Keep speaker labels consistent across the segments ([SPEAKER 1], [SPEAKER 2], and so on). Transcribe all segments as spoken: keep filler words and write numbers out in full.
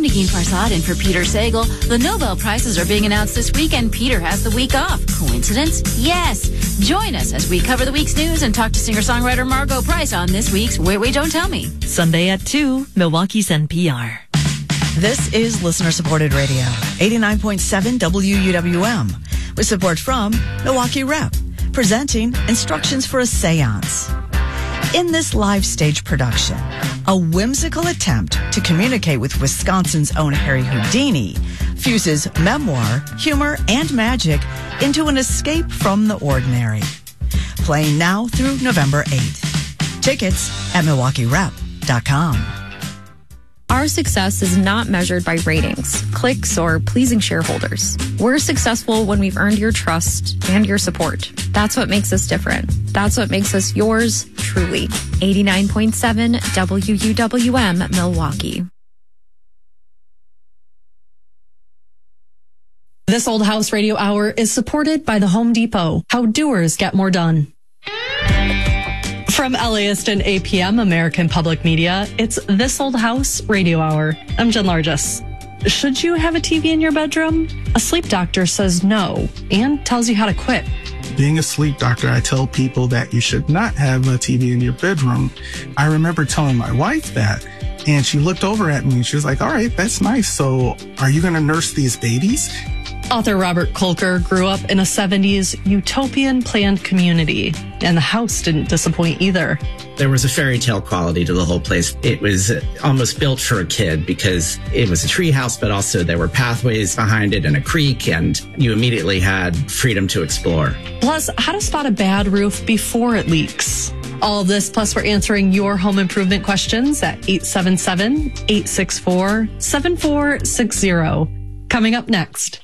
[SPEAKER 1] Negin Farsad in for Peter Sagal. The Nobel Prizes are being announced this week, and Peter has the week off. Coincidence? Yes. Join us as we cover the week's news and talk to singer-songwriter Margot Price on this week's Wait, Wait, Don't Tell Me.
[SPEAKER 2] Sunday at two, Milwaukee's N P R.
[SPEAKER 3] This is listener-supported radio, eighty-nine point seven W U W M, with support from Milwaukee Rep, presenting Instructions for a Seance. In this live stage production, a whimsical attempt to communicate with Wisconsin's own Harry Houdini fuses memoir, humor, and magic into an escape from the ordinary. Playing now through November eighth. Tickets at milwaukee rep dot com.
[SPEAKER 4] Our success is not measured by ratings, clicks, or pleasing shareholders. We're successful when we've earned your trust and your support. That's what makes us different. That's what makes us yours, truly. eighty-nine point seven W U W M, Milwaukee.
[SPEAKER 5] This Old House Radio Hour is supported by the Home Depot. How doers get more done. From LAist and A P M American Public Media, it's This Old House Radio Hour. I'm Jen Largis. Should you have a T V in your bedroom? A sleep doctor says no and tells you how to quit.
[SPEAKER 6] Being a sleep doctor, I tell people that you should not have a T V in your bedroom. I remember telling my wife that, and she looked over at me and she was like, all right, that's nice. So are you going to nurse these babies?
[SPEAKER 5] Author Robert Kolker grew up in a seventies utopian planned community, and the house didn't disappoint either.
[SPEAKER 7] There was a fairy tale quality to the whole place. It was almost built for a kid because it was a tree house, but also there were pathways behind it and a creek, and you immediately had freedom to explore.
[SPEAKER 5] Plus, how to spot a bad roof before it leaks. All of this, plus we're answering your home improvement questions at eight seven seven, eight six four, seven four six zero. Coming up next.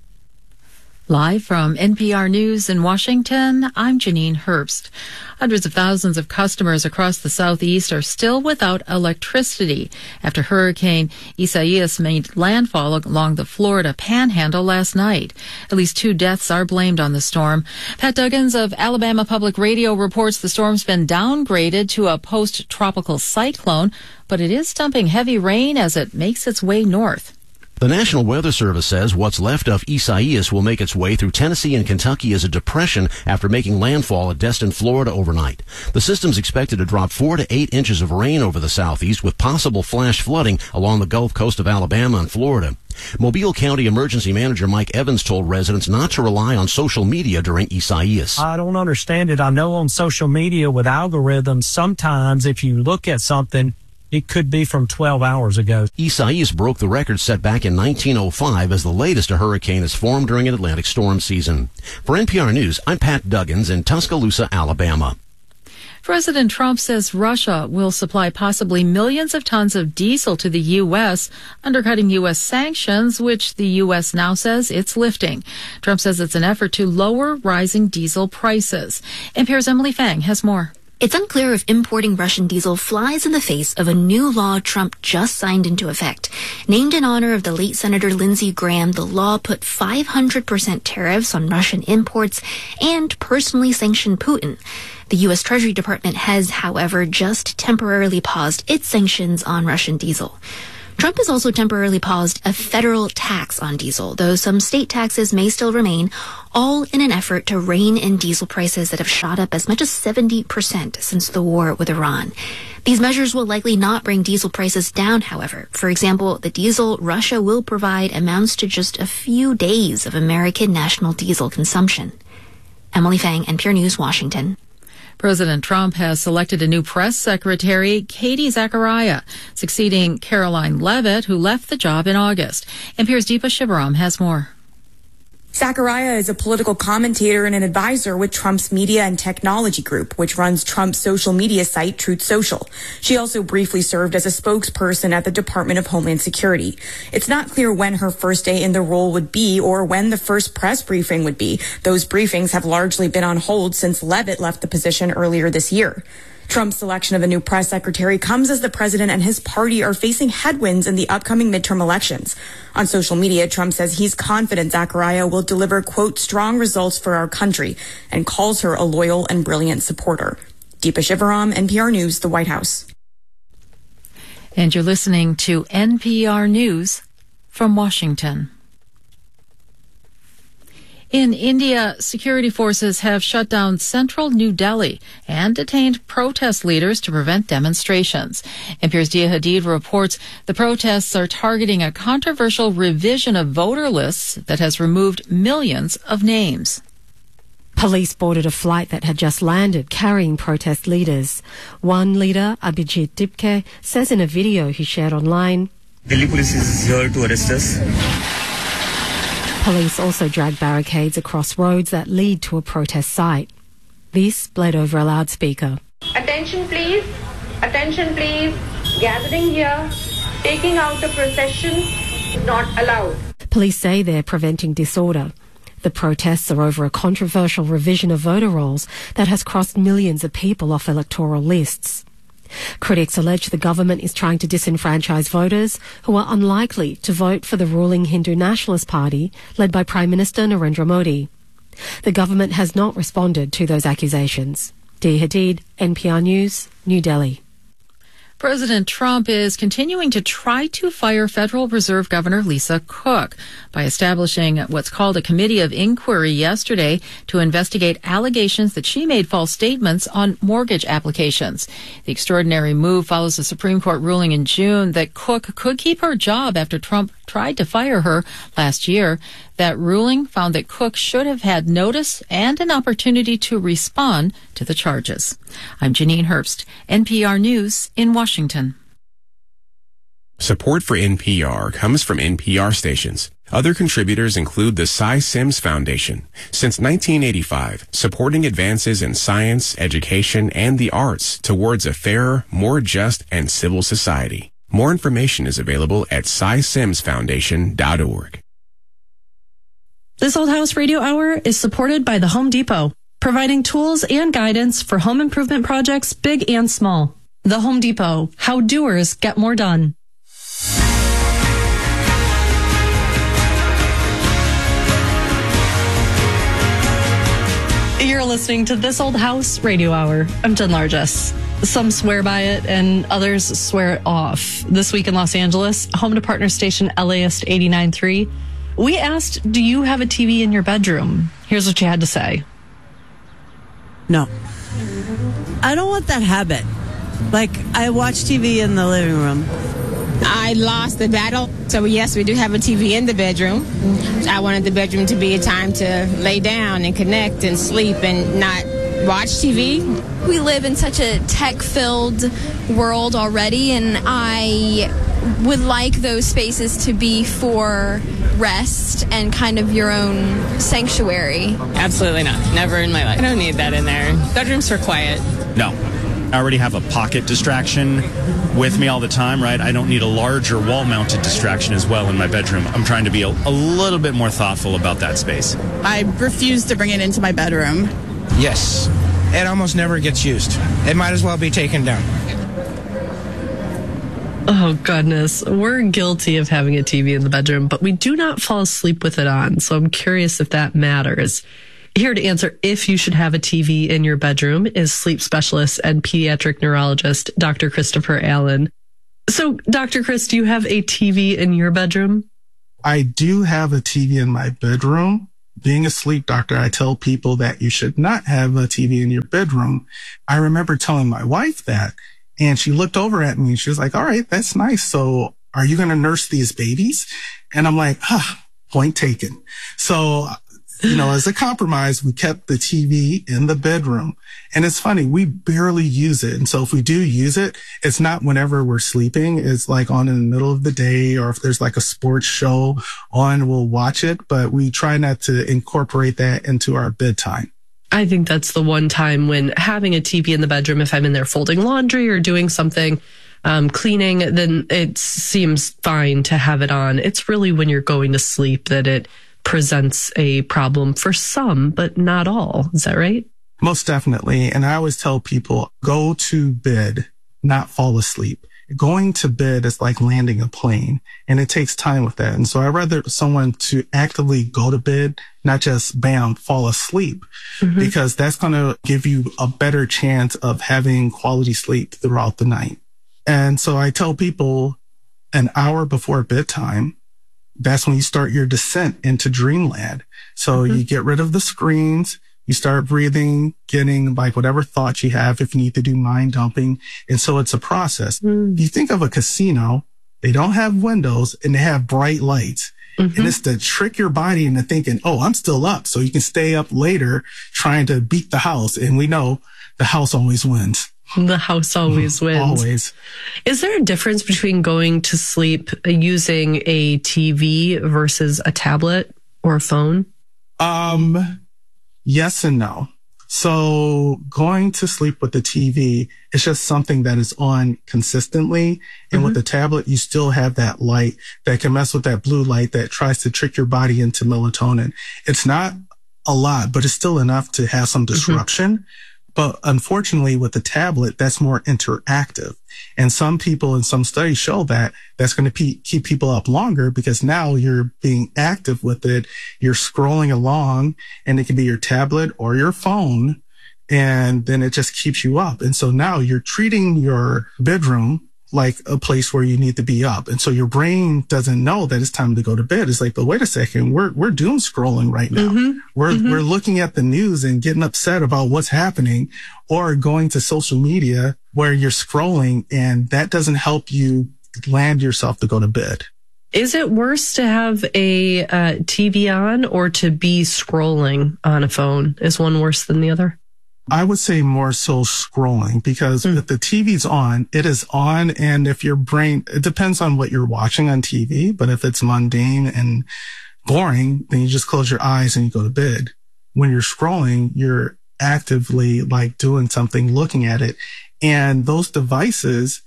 [SPEAKER 1] Live from N P R News in Washington, I'm Janine Herbst. Hundreds of thousands of customers across the Southeast are still without electricity after Hurricane Isaias made landfall along the Florida Panhandle last night. At least two deaths are blamed on the storm. Pat Duggins of Alabama Public Radio reports the storm's been downgraded to a post-tropical cyclone, but it is dumping heavy rain as it makes its way north.
[SPEAKER 8] The National Weather Service says what's left of Isaias will make its way through Tennessee and Kentucky as a depression after making landfall at Destin, Florida overnight. The system's expected to drop four to eight inches of rain over the southeast with possible flash flooding along the Gulf Coast of Alabama and Florida. Mobile County Emergency Manager Mike Evans told residents not to rely on social media during Isaias.
[SPEAKER 9] I don't understand it. I know on social media with algorithms, sometimes if you look at something, it could be from twelve hours ago.
[SPEAKER 8] Isaias broke the record set back in nineteen oh five as the latest a hurricane has formed during an Atlantic storm season. For N P R News, I'm Pat Duggins in Tuscaloosa, Alabama.
[SPEAKER 1] President Trump says Russia will supply possibly millions of tons of diesel to the U S, undercutting U S sanctions, which the U S now says it's lifting. Trump says it's an effort to lower rising diesel prices. N P R's Emily Fang has more.
[SPEAKER 10] It's unclear if importing Russian diesel flies in the face of a new law Trump just signed into effect. Named in honor of the late Senator Lindsey Graham, the law put five hundred percent tariffs on Russian imports and personally sanctioned Putin. The U S Treasury Department has, however, just temporarily paused its sanctions on Russian diesel. Trump has also temporarily paused a federal tax on diesel, though some state taxes may still remain, all in an effort to rein in diesel prices that have shot up as much as seventy percent since the war with Iran. These measures will likely not bring diesel prices down, however. For example, the diesel Russia will provide amounts to just a few days of American national diesel consumption. Emily Fang, N P R News, Washington.
[SPEAKER 1] President Trump has selected a new press secretary, Katie Zachariah, succeeding Caroline Leavitt, who left the job in August. N P R's Deepa Shivaram has more.
[SPEAKER 11] Zachariah is a political commentator and an advisor with Trump's Media and Technology Group, which runs Trump's social media site, Truth Social. She also briefly served as a spokesperson at the Department of Homeland Security. It's not clear when her first day in the role would be or when the first press briefing would be. Those briefings have largely been on hold since Leavitt left the position earlier this year. Trump's selection of a new press secretary comes as the president and his party are facing headwinds in the upcoming midterm elections. On social media, Trump says he's confident Zachariah will deliver, quote, strong results for our country, and calls her a loyal and brilliant supporter. Deepa Shivaram, N P R News, the White House.
[SPEAKER 1] And you're listening to N P R News from Washington. In India, security forces have shut down central New Delhi and detained protest leaders to prevent demonstrations. N P R's Dia Hadid reports the protests are targeting a controversial revision of voter lists that has removed millions of names.
[SPEAKER 12] Police boarded a flight that had just landed carrying protest leaders. One leader, Abhijit Dipke, says in a video he shared online,
[SPEAKER 13] Delhi police is here to arrest us.
[SPEAKER 12] Police also dragged barricades across roads that lead to a protest site. This bled over a loudspeaker.
[SPEAKER 14] Attention please, attention please, gathering here, taking out the procession is not allowed.
[SPEAKER 12] Police say they're preventing disorder. The protests are over a controversial revision of voter rolls that has crossed millions of people off electoral lists. Critics allege the government is trying to disenfranchise voters who are unlikely to vote for the ruling Hindu Nationalist Party led by Prime Minister Narendra Modi. The government has not responded to those accusations. Dia Hadid, N P R News, New Delhi.
[SPEAKER 1] President Trump is continuing to try to fire Federal Reserve Governor Lisa Cook by establishing what's called a committee of inquiry yesterday to investigate allegations that she made false statements on mortgage applications. The extraordinary move follows a Supreme Court ruling in June that Cook could keep her job after Trump tried to fire her last year. That ruling found that Cook should have had notice and an opportunity to respond to the charges. I'm Janine Herbst, N P R News in Washington.
[SPEAKER 15] Support for N P R comes from N P R stations. Other contributors include the Cy Sims Foundation. Since nineteen eighty-five, supporting advances in science, education, and the arts towards a fairer, more just, and civil society. More information is available at cy sims foundation dot org.
[SPEAKER 5] This Old House Radio Hour is supported by the Home Depot, providing tools and guidance for home improvement projects big and small. The Home Depot, how doers get more done. You're listening to This Old House Radio Hour. I'm Jen Largess. Some swear by it and others swear it off. This week in Los Angeles, home to partner station LAist eighty-nine point three, we asked, do you have a T V in your bedroom? Here's what you had to say.
[SPEAKER 16] No. I don't want that habit. Like, I watch T V in the living room.
[SPEAKER 17] I lost the battle. So, yes, we do have a T V in the bedroom. I wanted the bedroom to be a time to lay down and connect and sleep and not watch T V.
[SPEAKER 18] We live in such a tech-filled world already, and I would like those spaces to be for rest and kind of your own sanctuary.
[SPEAKER 19] Absolutely not. Never in my life. I don't need that in there. Bedroom's for quiet.
[SPEAKER 20] No. I already have a pocket distraction with me all the time, right? I don't need a larger wall-mounted distraction as well in my bedroom. I'm trying to be a, a little bit more thoughtful about that space.
[SPEAKER 21] I refuse to bring it into my bedroom.
[SPEAKER 22] Yes. It almost never gets used. It might as well be taken down.
[SPEAKER 5] Oh, goodness. We're guilty of having a T V in the bedroom, but we do not fall asleep with it on. So I'm curious if that matters. Here to answer if you should have a T V in your bedroom is sleep specialist and pediatric neurologist, Doctor Christopher Allen. So, Doctor Chris, do you have a T V in your bedroom?
[SPEAKER 6] I do have a T V in my bedroom. Being a sleep doctor, I tell people that you should not have a T V in your bedroom. I remember telling my wife that, and she looked over at me and she was like, all right, that's nice. So are you going to nurse these babies? And I'm like, ah, point taken. So, you know, as a compromise, we kept the T V in the bedroom. And it's funny, we barely use it. And so if we do use it, it's not whenever we're sleeping. It's like on in the middle of the day, or if there's like a sports show on, we'll watch it. But we try not to incorporate that into our bedtime.
[SPEAKER 5] I think that's the one time when having a T V in the bedroom, if I'm in there folding laundry or doing something, um, cleaning, then it seems fine to have it on. It's really when you're going to sleep that it presents a problem for some, but not all. Is that right?
[SPEAKER 6] Most definitely. And I always tell people, go to bed, not fall asleep. Going to bed is like landing a plane, and it takes time with that. And so I'd rather someone to actively go to bed, not just bam, fall asleep, mm-hmm. because that's going to give you a better chance of having quality sleep throughout the night. And so I tell people an hour before bedtime, that's when you start your descent into dreamland. So mm-hmm. you get rid of the screens, you start breathing, getting like whatever thoughts you have if you need to do mind dumping. And so it's a process. Mm. If you think of a casino, they don't have windows and they have bright lights. Mm-hmm. And it's to trick your body into thinking, oh, I'm still up. So you can stay up later trying to beat the house. And we know the house always wins.
[SPEAKER 5] The house always wins.
[SPEAKER 6] Always.
[SPEAKER 5] Is there a difference between going to sleep using a T V versus a tablet or a phone?
[SPEAKER 6] Um, yes and no. So going to sleep with the T V is just something that is on consistently. And mm-hmm. with the tablet, you still have that light that can mess with that blue light that tries to trick your body into melatonin. It's not a lot, but it's still enough to have some disruption. Mm-hmm. But unfortunately, with the tablet, that's more interactive. And some people in some studies show that that's going to pe- keep people up longer because now you're being active with it. You're scrolling along and it can be your tablet or your phone. And then it just keeps you up. And so now you're treating your bedroom like a place where you need to be up. And so your brain doesn't know that it's time to go to bed. It's like, but wait a second, we're, we're doom scrolling right now. Mm-hmm. We're, mm-hmm. we're looking at the news and getting upset about what's happening or going to social media where you're scrolling and that doesn't help you land yourself to go to bed.
[SPEAKER 5] Is it worse to have a uh, T V on or to be scrolling on a phone? Is one worse than the other?
[SPEAKER 6] I would say more so scrolling because mm. if the T V's on, it is on. And if your brain, it depends on what you're watching on T V, but if it's mundane and boring, then you just close your eyes and you go to bed. When you're scrolling, you're actively like doing something, looking at it. And those devices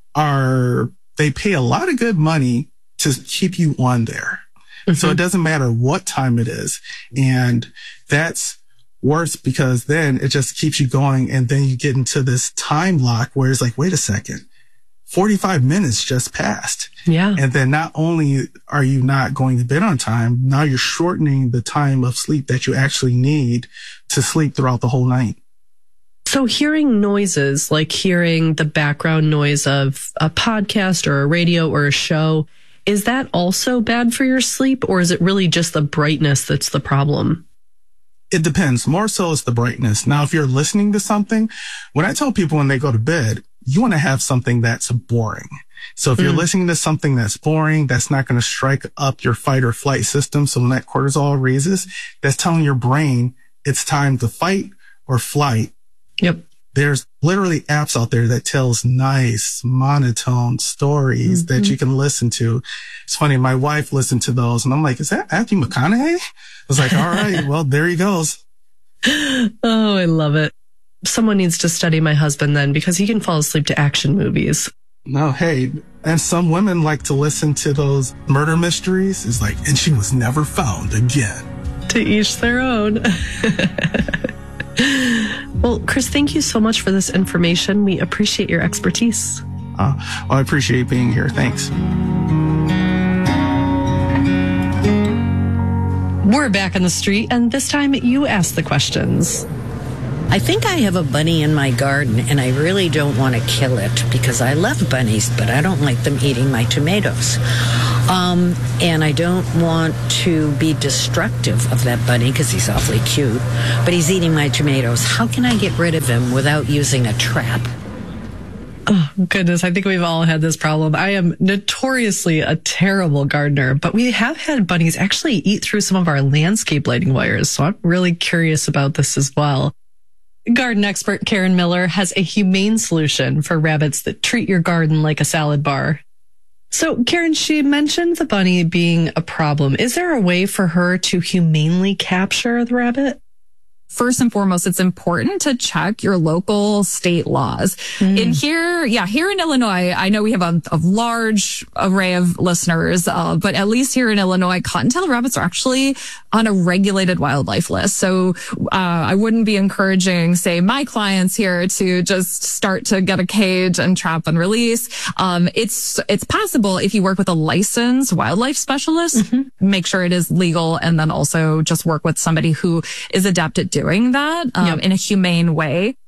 [SPEAKER 6] are, they pay a lot of good money to keep you on there. Mm-hmm. So it doesn't matter what time it is. And that's worse because then it just keeps you going. And then you get into this time lock where it's like, wait a second, forty-five minutes just passed.
[SPEAKER 5] Yeah.
[SPEAKER 6] And then not only are you not going to bed on time, now you're shortening the time of sleep that you actually need to sleep throughout the whole night.
[SPEAKER 5] So hearing noises, like hearing the background noise of a podcast or a radio or a show, is that also bad for your sleep or is it really just the brightness that's the problem?
[SPEAKER 6] It depends. More so is the brightness. Now, if you're listening to something, when I tell people when they go to bed, you want to have something that's boring. So if mm. you're listening to something that's boring, that's not going to strike up your fight or flight system. So when that cortisol raises, that's telling your brain it's time to fight or flight.
[SPEAKER 5] Yep.
[SPEAKER 6] There's literally apps out there that tells nice monotone stories mm-hmm. that you can listen to. It's funny. My wife listened to those and I'm like, is that Matthew McConaughey? I was like, all right, well, there he goes.
[SPEAKER 5] Oh, I love it. Someone needs to study my husband then because he can fall asleep to action movies.
[SPEAKER 6] No, hey, and some women like to listen to those murder mysteries. It's like, and she was never found again.
[SPEAKER 5] To each their own. Well, Chris, thank you so much for this information. We appreciate your expertise.
[SPEAKER 6] Uh, well, I appreciate being here. Thanks.
[SPEAKER 5] We're back on the street, and this time you ask the questions.
[SPEAKER 2] I think I have a bunny in my garden, and I really don't want to kill it because I love bunnies, but I don't like them eating my tomatoes. Um, and I don't want to be destructive of that bunny because he's awfully cute, but he's eating my tomatoes. How can I get rid of him without using a trap?
[SPEAKER 5] Oh, goodness. I think we've all had this problem. I am notoriously a terrible gardener, but we have had bunnies actually eat through some of our landscape lighting wires. So I'm really curious about this as well. Garden expert Karen Miller has a humane solution for rabbits that treat your garden like a salad bar. So, Karen, she mentioned the bunny being a problem. Is there a way for her to humanely capture the rabbit?
[SPEAKER 3] First and foremost, it's important to check your local state laws. Mm. In here, yeah, here in Illinois, I know we have a, a large array of listeners, uh, but at least here in Illinois, cottontail rabbits are actually on a regulated wildlife list. So uh, I wouldn't be encouraging, say, my clients here to just start to get a cage and trap and release. Um, it's it's possible if you work with a licensed wildlife specialist, mm-hmm. make sure it is legal, and then also just work with somebody who is adept at doing that um, yep. in a humane way.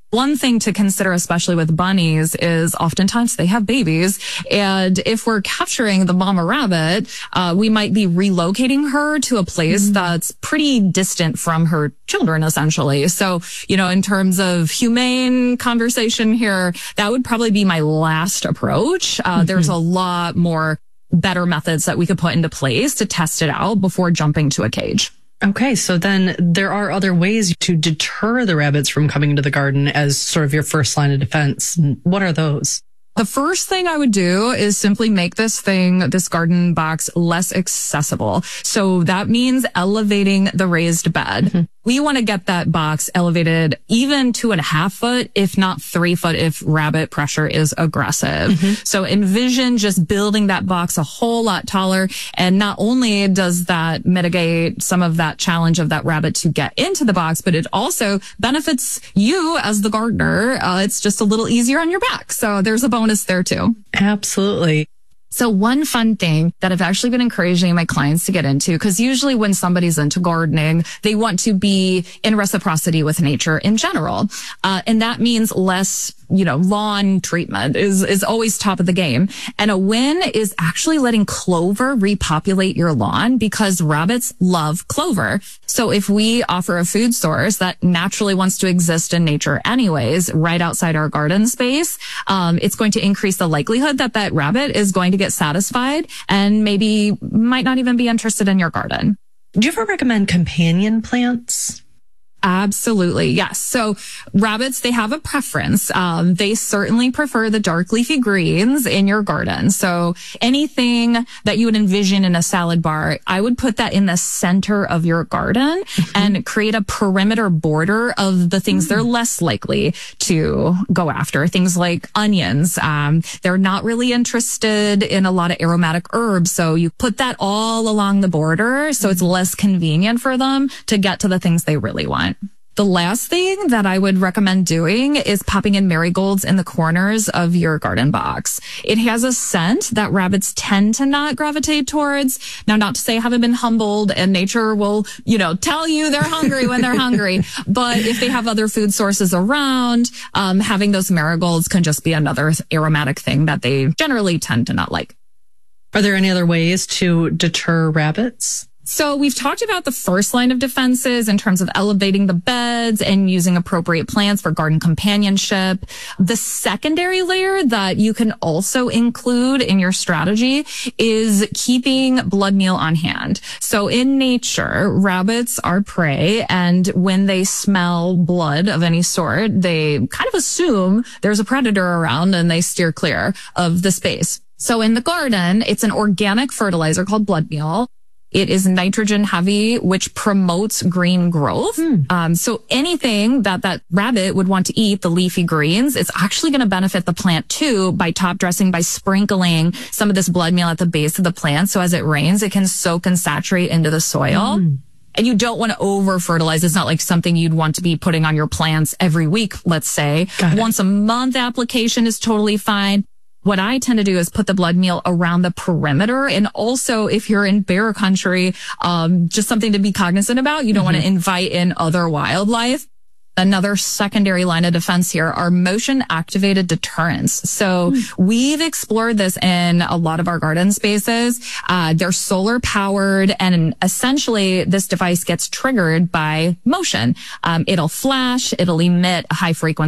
[SPEAKER 3] One thing to consider, especially with bunnies, is oftentimes they have babies. And if we're capturing the mama rabbit, uh, we might be relocating her to a place mm-hmm. that's pretty distant from her children, essentially. So, you know, in terms of humane conversation here, that would probably be my last approach. Uh, mm-hmm. There's a lot more better methods that we could put into place to test it out before jumping to a cage.
[SPEAKER 5] Okay, so then there are other ways to deter the rabbits from coming into the garden as sort of your first line of defense. What are those?
[SPEAKER 3] The first thing I would do is simply make this thing, this garden box, less accessible. So that means elevating the raised bed. Mm-hmm. We want to get that box elevated even two and a half foot, if not three foot, if rabbit pressure is aggressive. Mm-hmm. So envision just building that box a whole lot taller. And not only does that mitigate some of that challenge of that rabbit to get into the box, but it also benefits you as the gardener. Uh, it's just a little easier on your back. So there's a bonus there too.
[SPEAKER 5] Absolutely.
[SPEAKER 3] So one fun thing that I've actually been encouraging my clients to get into, because usually when somebody's into gardening, they want to be in reciprocity with nature in general. Uh, and that means less, you know, lawn treatment is, is always top of the game. And a win is actually letting clover repopulate your lawn, because rabbits love clover. So if we offer a food source that naturally wants to exist in nature anyways, right outside our garden space, um, it's going to increase the likelihood that that rabbit is going to get satisfied and maybe might not even be interested in your garden.
[SPEAKER 5] Do you ever recommend companion plants?
[SPEAKER 3] Absolutely. Yes. So rabbits, they have a preference. Um, they certainly prefer the dark leafy greens in your garden. So anything that you would envision in a salad bar, I would put that in the center of your garden mm-hmm. and create a perimeter border of the things mm. they're less likely to go after. Things like onions. Um, they're not really interested in a lot of aromatic herbs. So you put that all along the border so it's less convenient for them to get to the things they really want. The last thing that I would recommend doing is popping in marigolds in the corners of your garden box. It has a scent that rabbits tend to not gravitate towards. Now, not to say I haven't been humbled and nature will, you know, tell you they're hungry when they're hungry. But if they have other food sources around, um, having those marigolds can just be another aromatic thing that they generally tend to not like.
[SPEAKER 5] Are there any other ways to deter rabbits?
[SPEAKER 3] So we've talked about the first line of defenses in terms of elevating the beds and using appropriate plants for garden companionship. The secondary layer that you can also include in your strategy is keeping blood meal on hand. So in nature, rabbits are prey, and when they smell blood of any sort, they kind of assume there's a predator around and they steer clear of the space. So in the garden, it's an organic fertilizer called blood meal. It is nitrogen heavy, which promotes green growth. Hmm. Um, so anything that that rabbit would want to eat, the leafy greens, it's actually going to benefit the plant too by top dressing, by sprinkling some of this blood meal at the base of the plant. So as it rains, it can soak and saturate into the soil. Hmm. And you don't want to over fertilize. It's not like something you'd want to be putting on your plants every week, let's say. Once a month application is totally fine. What I tend to do is put the blood meal around the perimeter. And also, if you're in bear country, um, just something to be cognizant about. You don't mm-hmm. want to invite in other wildlife. Another secondary line of defense here are motion activated deterrents. So mm. we've explored this in a lot of our garden spaces. Uh, they're solar powered, and essentially this device gets triggered by motion. Um, it'll flash, it'll emit a high frequency